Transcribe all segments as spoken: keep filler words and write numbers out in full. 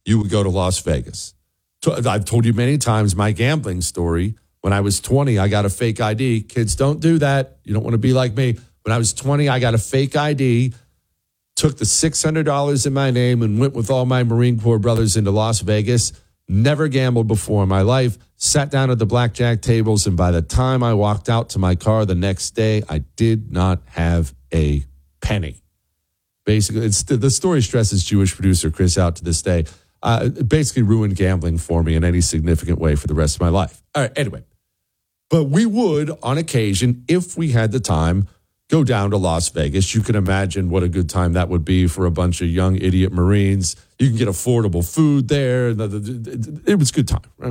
you would go to Las Vegas. I've told you many times my gambling story. When I was twenty, I got a fake I D. Kids, don't do that. You don't want to be like me. When I was twenty, I got a fake I D, took the six hundred dollars in my name and went with all my Marine Corps brothers into Las Vegas. Never gambled before in my life. Sat down at the blackjack tables, and by the time I walked out to my car the next day, I did not have a penny. Basically, it's the story stresses Jewish producer Chris out to this day. Uh, it basically ruined gambling for me in any significant way for the rest of my life. All right, anyway. But we would, on occasion, if we had the time, go down to Las Vegas. You can imagine what a good time that would be for a bunch of young idiot Marines. You can get affordable food there. It was a good time, right?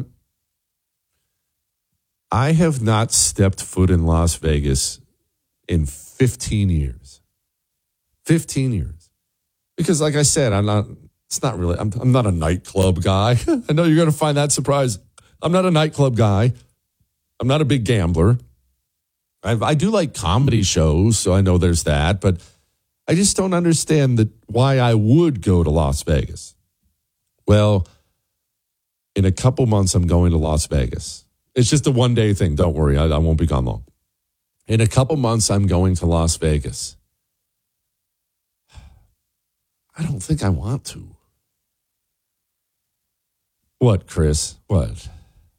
I have not stepped foot in Las Vegas in fifteen years. fifteen years. Because like I said, I'm not, it's not really, I'm, I'm not a nightclub guy. I know you're going to find that surprising. I'm not a nightclub guy. I'm not a big gambler. I, I do like comedy shows, so I know there's that, but I just don't understand that why I would go to Las Vegas. Well, in a couple months, I'm going to Las Vegas. It's just a one-day thing. Don't worry. I, I won't be gone long. In a couple months, I'm going to Las Vegas. I don't think I want to. What, Chris? What?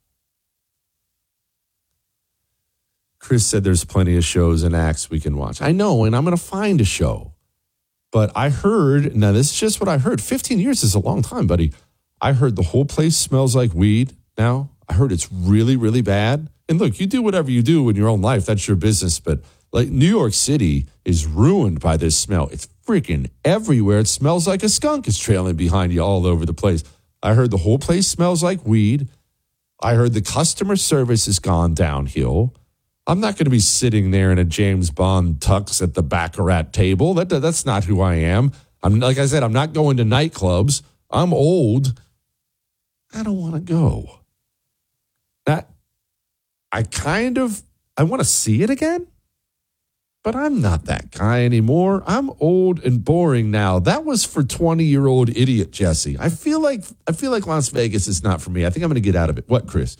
Chris said there's plenty of shows and acts we can watch. I know, and I'm going to find a show. But I heard, now this is just what I heard. fifteen years is a long time, buddy. I heard the whole place smells like weed now. I heard it's really, really bad. And look, you do whatever you do in your own life. That's your business. But like New York City is ruined by this smell. It's freaking everywhere. It smells like a skunk is trailing behind you all over the place. I heard the whole place smells like weed. I heard the customer service has gone downhill. I'm not going to be sitting there in a James Bond tux at the Baccarat table. That, that's not who I am. I'm like I said, I'm not going to nightclubs. I'm old. I don't want to go. That I kind of, I want to see it again, but I'm not that guy anymore. I'm old and boring now. That was for twenty-year-old idiot Jesse. I feel like I feel like Las Vegas is not for me. I think I'm going to get out of it. What, Chris?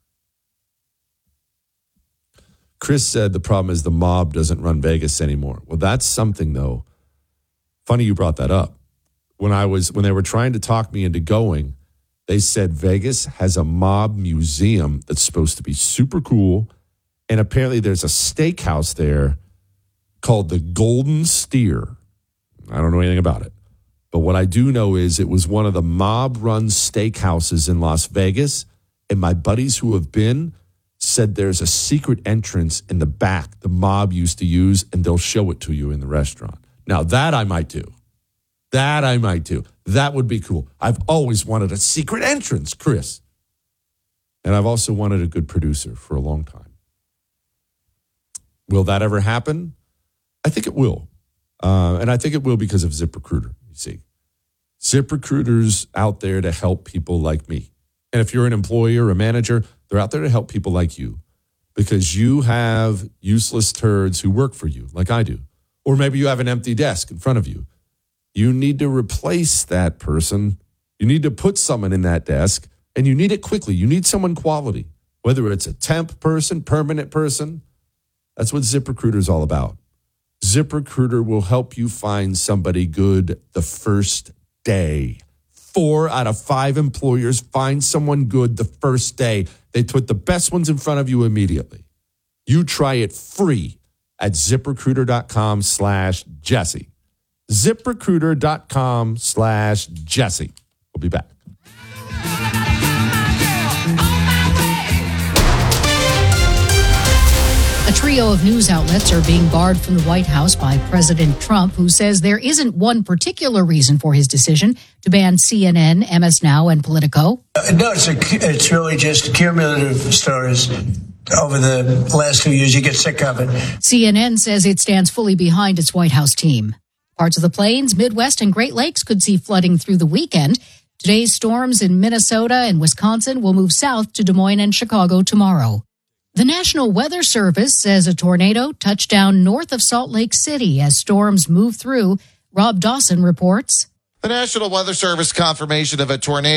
Chris said the problem is the mob doesn't run Vegas anymore. Well, that's something, though. Funny you brought that up. When I was when they were trying to talk me into going, they said Vegas has a mob museum that's supposed to be super cool. And apparently there's a steakhouse there called the Golden Steer. I don't know anything about it. But what I do know is it was one of the mob-run steakhouses in Las Vegas. And my buddies who have been said there's a secret entrance in the back the mob used to use, and they'll show it to you in the restaurant. Now, that I might do. That I might do. That would be cool. I've always wanted a secret entrance, Chris. And I've also wanted a good producer for a long time. Will that ever happen? I think it will. Uh, and I think it will because of ZipRecruiter, you see. ZipRecruiter's out there to help people like me. And if you're an employer or a manager, they're out there to help people like you because you have useless turds who work for you, like I do. Or maybe you have an empty desk in front of you. You need to replace that person. You need to put someone in that desk, and you need it quickly. You need someone quality, whether it's a temp person, permanent person. That's what ZipRecruiter is all about. ZipRecruiter will help you find somebody good the first day. Four out of five employers find someone good the first day. They put the best ones in front of you immediately. You try it free at ZipRecruiter.com slash Jesse. ZipRecruiter.com slash Jesse. We'll be back. A trio of news outlets are being barred from the White House by President Trump, who says there isn't one particular reason for his decision to ban C N N, M S Now, and Politico. Uh, no, it's, a, it's really just cumulative stories. Over the last few years, you get sick of it. C N N says it stands fully behind its White House team. Parts of the Plains, Midwest, and Great Lakes could see flooding through the weekend. Today's storms in Minnesota and Wisconsin will move south to Des Moines and Chicago tomorrow. The National Weather Service says a tornado touched down north of Salt Lake City as storms move through. Rob Dawson reports. The National Weather Service confirmation of a tornado